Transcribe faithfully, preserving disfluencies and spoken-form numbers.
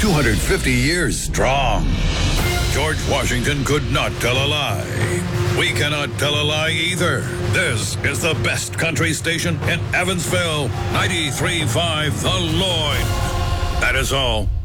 two hundred fifty years strong. George Washington could not tell a lie. We cannot tell a lie either. This is the best country station in Evansville, ninety-three point five The Lloyd. That is all.